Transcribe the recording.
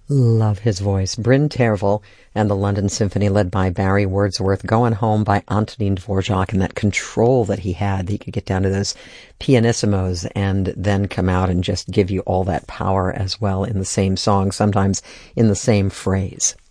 Love his voice. Bryn Tervel and the London Symphony, led by Barry Wordsworth, Going Home by Antonin Dvorak, and that control that he had. He could get down to those pianissimos and then come out and just give you all that power as well in the same song, sometimes in the same phrase.